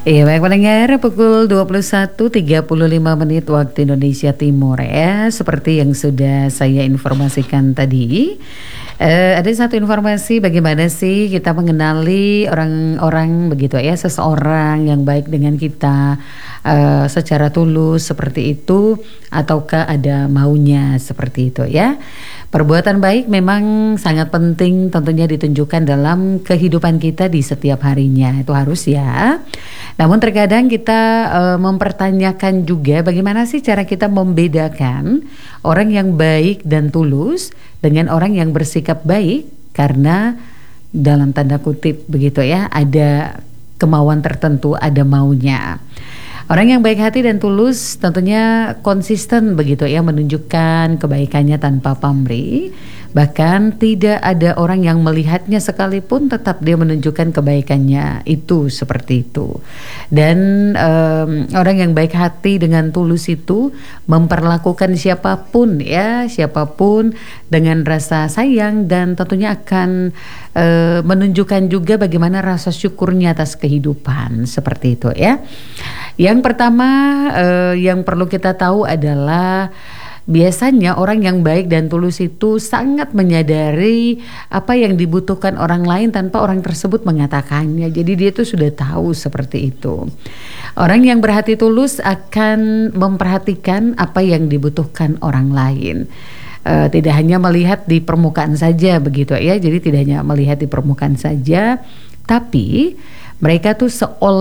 Iya baik pendengar, pukul 21.35 waktu Indonesia Timur ya. Seperti yang sudah saya informasikan tadi, ada satu informasi bagaimana sih kita mengenali orang-orang begitu ya, seseorang yang baik dengan kita secara tulus seperti itu, ataukah ada maunya seperti itu ya. Perbuatan baik memang sangat penting tentunya ditunjukkan dalam kehidupan kita di setiap harinya, itu harus ya. Namun terkadang kita mempertanyakan juga bagaimana sih cara kita membedakan orang yang baik dan tulus dengan orang yang bersikap baik karena dalam tanda kutip begitu ya, ada kemauan tertentu, ada maunya. Orang yang baik hati dan tulus tentunya konsisten begitu ya, menunjukkan kebaikannya tanpa pamrih. Bahkan tidak ada orang yang melihatnya sekalipun tetap dia menunjukkan kebaikannya itu seperti itu. Dan orang yang baik hati dengan tulus itu memperlakukan siapapun ya, siapapun dengan rasa sayang, dan tentunya akan menunjukkan juga bagaimana rasa syukurnya atas kehidupan seperti itu ya. Yang pertama yang perlu kita tahu adalah biasanya orang yang baik dan tulus itu sangat menyadari apa yang dibutuhkan orang lain tanpa orang tersebut mengatakannya. Jadi dia itu sudah tahu seperti itu. Orang yang berhati tulus akan memperhatikan apa yang dibutuhkan orang lain. Tidak hanya melihat di permukaan saja begitu ya. Jadi tidak hanya melihat di permukaan saja, tapi mereka tuh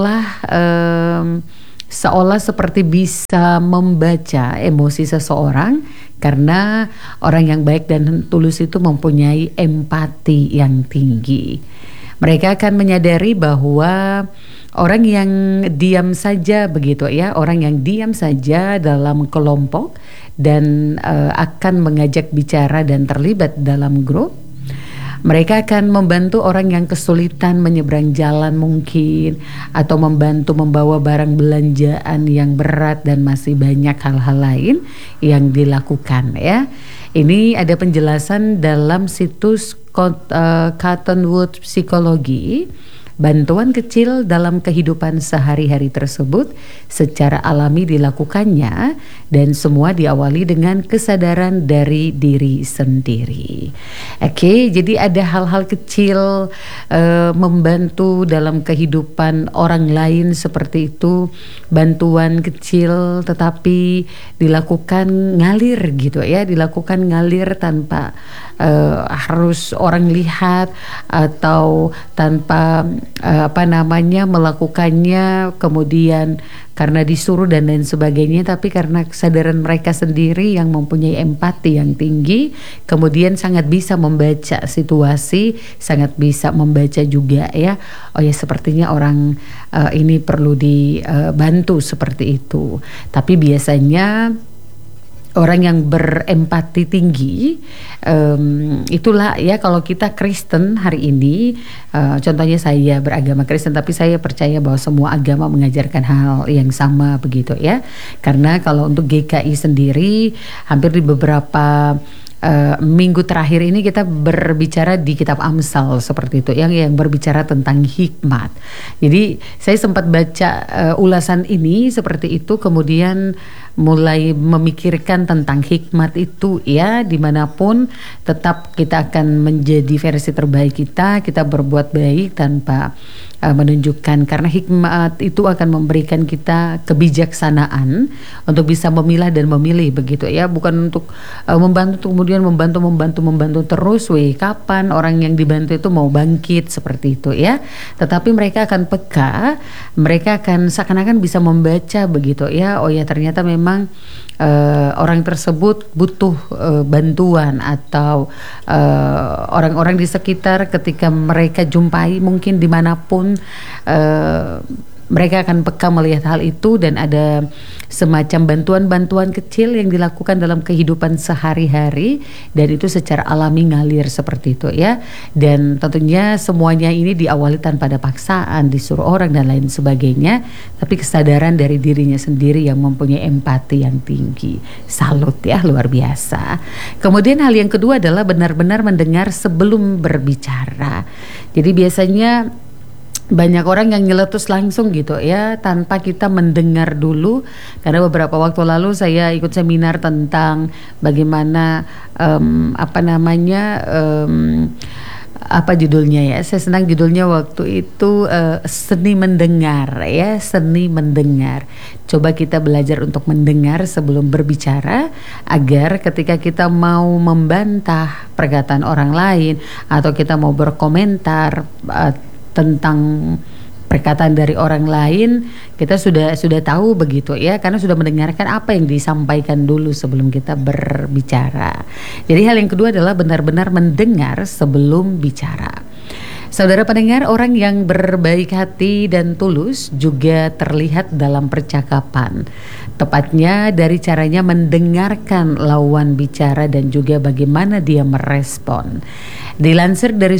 seolah seperti bisa membaca emosi seseorang, karena orang yang baik dan tulus itu mempunyai empati yang tinggi. Mereka akan menyadari bahwa orang yang diam saja begitu ya, orang yang diam saja dalam kelompok dan akan mengajak bicara dan terlibat dalam grup, mereka akan membantu orang yang kesulitan menyeberang jalan mungkin, atau membantu membawa barang belanjaan yang berat, dan masih banyak hal-hal lain yang dilakukan ya. Ini ada penjelasan dalam situs Cottonwood Psikologi. Bantuan kecil dalam kehidupan sehari-hari tersebut secara alami dilakukannya, dan semua diawali dengan kesadaran dari diri sendiri. Oke, jadi ada hal-hal kecil membantu dalam kehidupan orang lain seperti itu. Bantuan kecil tetapi dilakukan ngalir gitu ya, dilakukan ngalir tanpa harus orang lihat, atau tanpa melakukannya kemudian karena disuruh dan lain sebagainya, tapi karena kesadaran mereka sendiri yang mempunyai empati yang tinggi, kemudian sangat bisa membaca situasi, sangat bisa membaca juga ya, oh ya sepertinya orang ini perlu dibantu seperti itu. Tapi biasanya orang yang berempati tinggi, itulah ya, kalau kita Kristen hari ini, contohnya saya beragama Kristen, tapi saya percaya bahwa semua agama mengajarkan hal yang sama begitu ya. Karena kalau untuk GKI sendiri, hampir di beberapa minggu terakhir ini kita berbicara di kitab Amsal seperti itu, yang berbicara tentang hikmat. Jadi saya sempat baca ulasan ini seperti itu, kemudian mulai memikirkan tentang hikmat itu ya, dimanapun tetap kita akan menjadi versi terbaik kita berbuat baik tanpa menunjukkan, karena hikmat itu akan memberikan kita kebijaksanaan untuk bisa memilah dan memilih begitu ya, bukan untuk membantu kemudian membantu terus, kapan orang yang dibantu itu mau bangkit seperti itu ya. Tetapi mereka akan peka, mereka akan seakan-akan bisa membaca begitu ya, oh ya ternyata memang orang tersebut butuh bantuan, atau orang-orang di sekitar ketika mereka jumpai mungkin dimanapun, mereka akan peka melihat hal itu, dan ada semacam bantuan-bantuan kecil yang dilakukan dalam kehidupan sehari-hari, dan itu secara alami ngalir seperti itu ya. Dan tentunya semuanya ini diawali tanpa ada paksaan, disuruh orang dan lain sebagainya, tapi kesadaran dari dirinya sendiri yang mempunyai empati yang tinggi. Salut ya, luar biasa. Kemudian hal yang kedua adalah benar-benar mendengar sebelum berbicara. Jadi biasanya banyak orang yang nyeletus langsung gitu ya tanpa kita mendengar dulu, karena beberapa waktu lalu saya ikut seminar tentang bagaimana apa judulnya ya, saya senang judulnya waktu itu, seni mendengar ya, seni mendengar. Coba kita belajar untuk mendengar sebelum berbicara, agar ketika kita mau membantah perkataan orang lain atau kita mau berkomentar tentang perkataan dari orang lain, kita sudah tahu begitu ya, karena sudah mendengarkan apa yang disampaikan dulu sebelum kita berbicara. Jadi hal yang kedua adalah benar-benar mendengar sebelum bicara. Saudara pendengar, orang yang berbaik hati dan tulus juga terlihat dalam percakapan. Tepatnya dari caranya mendengarkan lawan bicara dan juga bagaimana dia merespon. Dilansir dari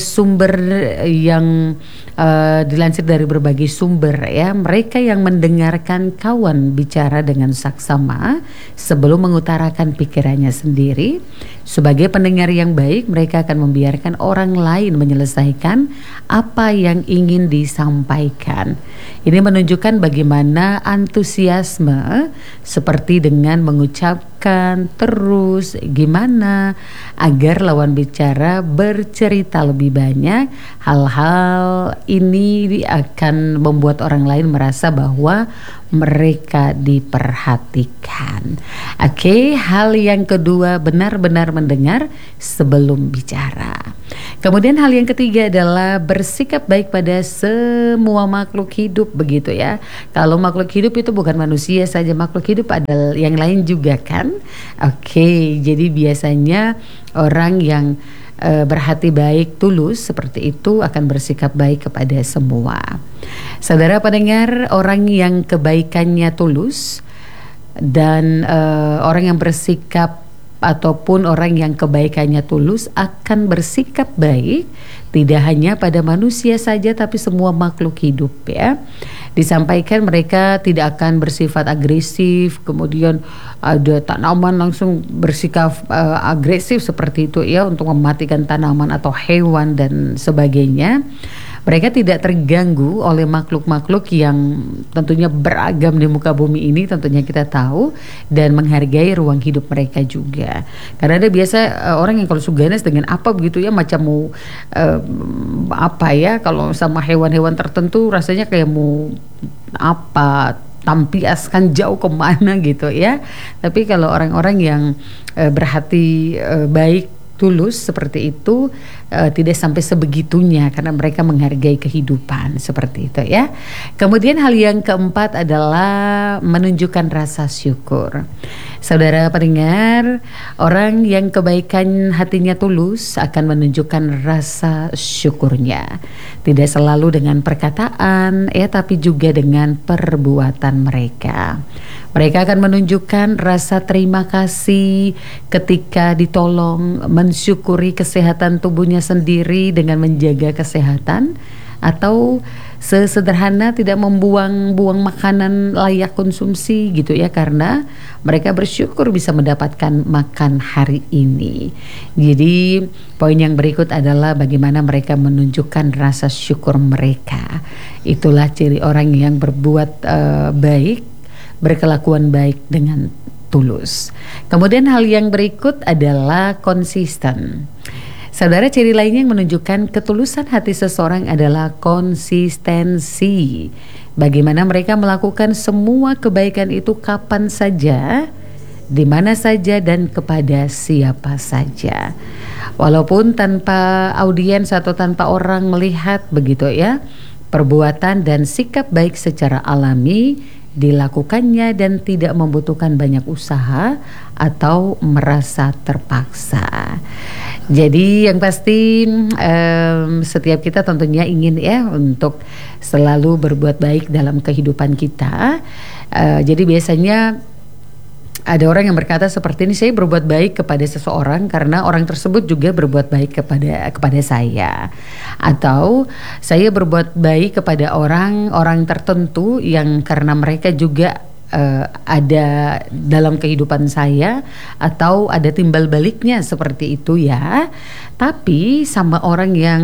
berbagai sumber ya, mereka yang mendengarkan kawan bicara dengan saksama sebelum mengutarakan pikirannya sendiri. Sebagai pendengar yang baik, mereka akan membiarkan orang lain menyelesaikan apa yang ingin disampaikan. Ini menunjukkan bagaimana antusiasme, seperti dengan mengucapkan terus gimana agar lawan bicara bercerita lebih banyak. Hal-hal ini akan membuat orang lain merasa bahwa mereka diperhatikan. Oke, hal yang kedua, benar-benar mendengar sebelum bicara. Kemudian hal yang ketiga adalah bersikap baik pada semua makhluk hidup, begitu ya. Kalau makhluk hidup itu bukan manusia saja, makhluk hidup ada yang lain juga kan. Oke, jadi biasanya orang yang berhati baik, tulus seperti itu akan bersikap baik kepada semua. Saudara pendengar, orang yang kebaikannya tulus dan orang yang bersikap ataupun orang yang kebaikannya tulus akan bersikap baik tidak hanya pada manusia saja tapi semua makhluk hidup ya. Disampaikan mereka tidak akan bersifat agresif, kemudian ada tanaman langsung bersikap agresif seperti itu ya, untuk mematikan tanaman atau hewan dan sebagainya. Mereka tidak terganggu oleh makhluk-makhluk yang tentunya beragam di muka bumi ini, tentunya kita tahu, dan menghargai ruang hidup mereka juga. Karena ada biasa orang yang kalau suganas dengan apa begitu ya, macam mau apa ya, kalau sama hewan-hewan tertentu rasanya kayak mau apa, tampiaskan jauh kemana gitu ya. Tapi kalau orang-orang yang berhati baik, tulus seperti itu, tidak sampai sebegitunya karena mereka menghargai kehidupan seperti itu ya. Kemudian hal yang keempat adalah menunjukkan rasa syukur. Saudara pendengar, orang yang kebaikan hatinya tulus akan menunjukkan rasa syukurnya. Tidak selalu dengan perkataan ya, tapi juga dengan perbuatan mereka. Mereka akan menunjukkan rasa terima kasih ketika ditolong, mensyukuri kesehatan tubuhnya sendiri dengan menjaga kesehatan, atau sesederhana tidak membuang-buang makanan layak konsumsi gitu ya, karena mereka bersyukur bisa mendapatkan makan hari ini. Jadi poin yang berikut adalah bagaimana mereka menunjukkan rasa syukur mereka. Itulah ciri orang yang berbuat baik, berkelakuan baik dengan tulus. Kemudian hal yang berikut adalah konsisten. Saudara, ciri lainnya yang menunjukkan ketulusan hati seseorang adalah konsistensi. Bagaimana mereka melakukan semua kebaikan itu kapan saja, di mana saja, dan kepada siapa saja. Walaupun tanpa audiens atau tanpa orang melihat begitu ya, perbuatan dan sikap baik secara alami dilakukannya dan tidak membutuhkan banyak usaha atau merasa terpaksa. Jadi yang pasti setiap kita tentunya ingin ya untuk selalu berbuat baik dalam kehidupan kita. Jadi biasanya ada orang yang berkata seperti ini, saya berbuat baik kepada seseorang karena orang tersebut juga berbuat baik kepada saya, atau saya berbuat baik kepada orang tertentu yang karena mereka juga ada dalam kehidupan saya, atau ada timbal baliknya seperti itu ya. Tapi sama orang yang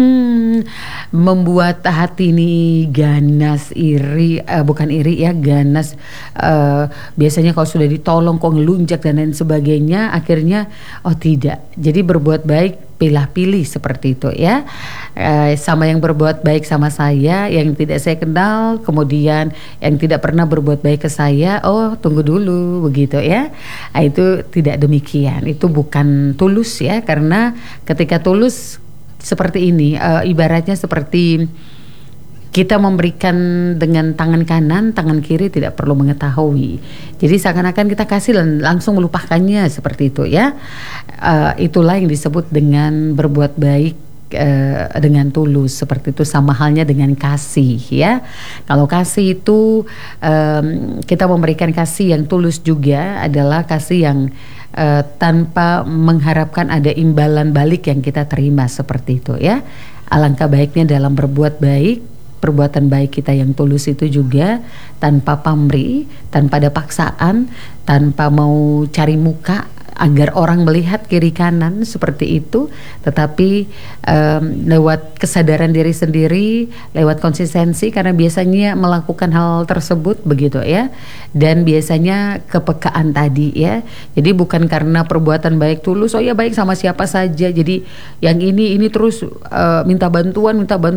membuat hati ini ganas, iri, bukan iri ya, ganas. Biasanya kalau sudah ditolong kok ngelunjak dan lain sebagainya, akhirnya oh tidak. Jadi berbuat baik pilih-pilih seperti itu ya. Sama yang berbuat baik sama saya, yang tidak saya kenal, kemudian yang tidak pernah berbuat baik ke saya, oh tunggu dulu begitu ya. Itu tidak demikian, itu bukan tulus ya, karena ketika tulus seperti ini, ibaratnya seperti kita memberikan dengan tangan kanan, tangan kiri tidak perlu mengetahui. Jadi seakan-akan kita kasih dan langsung melupakannya seperti itu ya. Itulah yang disebut dengan berbuat baik dengan tulus, seperti itu. Sama halnya dengan kasih ya. Kalau kasih itu kita memberikan kasih yang tulus juga adalah kasih yang tanpa mengharapkan ada imbalan balik yang kita terima, seperti itu ya. Alangkah baiknya dalam berbuat baik, perbuatan baik kita yang tulus itu juga tanpa pamrih, tanpa ada paksaan, tanpa mau cari muka agar orang melihat kiri kanan, seperti itu. Tetapi lewat kesadaran diri sendiri, lewat konsistensi, karena biasanya melakukan hal tersebut begitu ya. Dan biasanya kepekaan tadi ya. Jadi bukan karena perbuatan baik tulus, oh ya baik sama siapa saja, jadi yang ini terus minta bantuan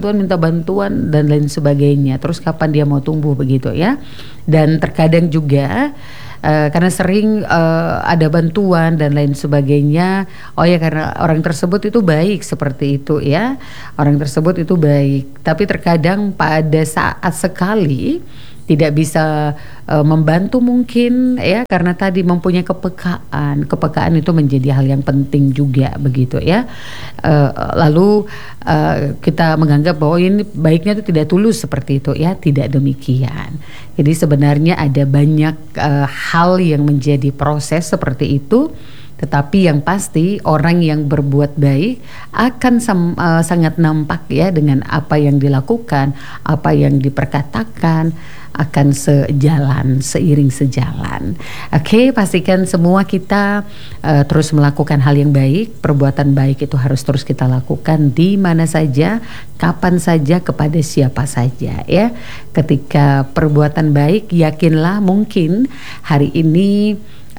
dan lain sebagainya. Terus kapan dia mau tumbuh begitu ya. Dan terkadang juga karena sering ada bantuan dan lain sebagainya, oh ya karena orang tersebut itu baik, seperti itu ya, orang tersebut itu baik. Tapi terkadang pada saat sekali tidak bisa membantu mungkin ya, karena tadi mempunyai kepekaan itu menjadi hal yang penting juga begitu ya. Lalu kita menganggap bahwa ini baiknya itu tidak tulus, seperti itu ya. Tidak demikian. Jadi sebenarnya ada banyak hal yang menjadi proses seperti itu. Tetapi yang pasti orang yang berbuat baik akan sangat nampak ya, dengan apa yang dilakukan, apa yang diperkatakan, akan seiring sejalan. Oke, pastikan semua kita terus melakukan hal yang baik. Perbuatan baik itu harus terus kita lakukan di mana saja, kapan saja, kepada siapa saja ya. Ketika perbuatan baik, yakinlah mungkin hari ini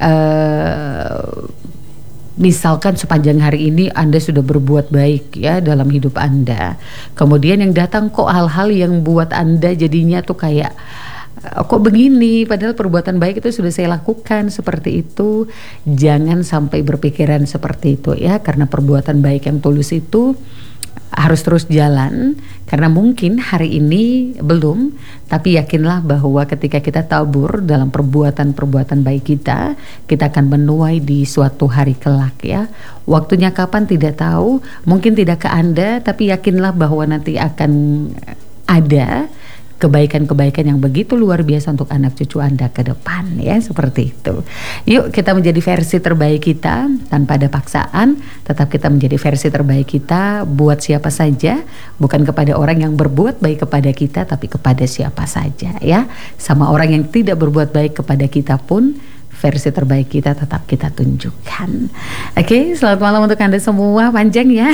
misalkan sepanjang hari ini Anda sudah berbuat baik ya dalam hidup Anda. Kemudian yang datang kok hal-hal yang buat Anda jadinya tuh kayak kok begini, padahal perbuatan baik itu sudah saya lakukan, seperti itu. Jangan sampai berpikiran seperti itu ya, karena perbuatan baik yang tulus itu harus terus jalan. Karena mungkin hari ini belum, tapi yakinlah bahwa ketika kita tabur dalam perbuatan-perbuatan baik kita akan menuai di suatu hari kelak ya. Waktunya kapan tidak tahu, mungkin tidak ke Anda, tapi yakinlah bahwa nanti akan ada kebaikan-kebaikan yang begitu luar biasa untuk anak cucu Anda ke depan ya, seperti itu. Yuk kita menjadi versi terbaik kita tanpa ada paksaan, tetap kita menjadi versi terbaik kita buat siapa saja, bukan kepada orang yang berbuat baik kepada kita, tapi kepada siapa saja ya. Sama orang yang tidak berbuat baik kepada kita pun, versi terbaik kita tetap kita tunjukkan. Oke, selamat malam untuk Anda semua, panjang ya.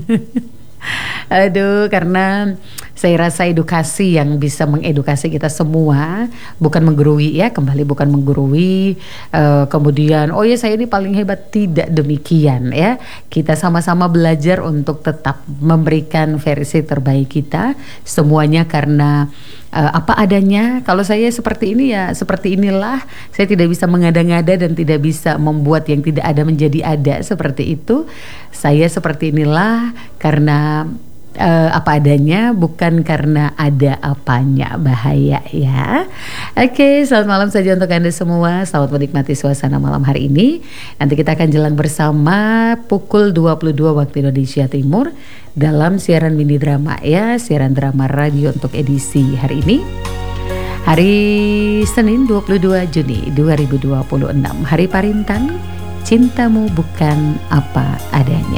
Aduh, karena saya rasa edukasi yang bisa mengedukasi kita semua, bukan menggurui ya, kembali bukan menggurui, kemudian oh ya saya ini paling hebat, tidak demikian ya. Kita sama-sama belajar untuk tetap memberikan versi terbaik kita, semuanya karena apa adanya. Kalau saya seperti ini ya seperti inilah, saya tidak bisa mengada-ngada dan tidak bisa membuat yang tidak ada menjadi ada, seperti itu. Saya seperti inilah karena apa adanya, bukan karena ada apanya, bahaya ya. Oke, selamat malam saja untuk Anda semua. Selamat menikmati suasana malam hari ini. Nanti kita akan jalan bersama pukul 22 waktu Indonesia Timur dalam siaran mini drama ya, siaran drama radio untuk edisi hari ini. Hari Senin 22 Juni 2026, Hari Parintan, cintamu bukan apa adanya.